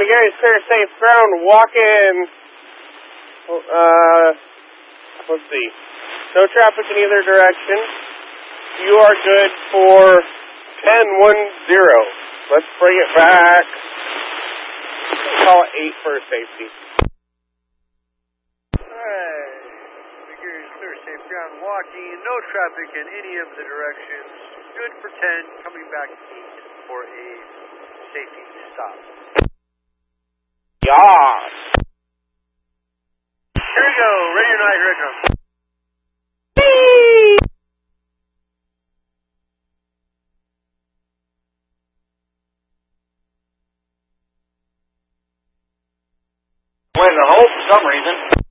guys clear safe ground, walk in. Let's see. No traffic in either direction. You are good for 10-1-0. Let's bring it back. Call it 8 for safety. Alright. Clear safe ground, walking, no traffic in any of the directions. Good for 10, coming back 8 for a safety stop. Yas. Here we go, radio 9, here it comes. Went to Hope for some reason.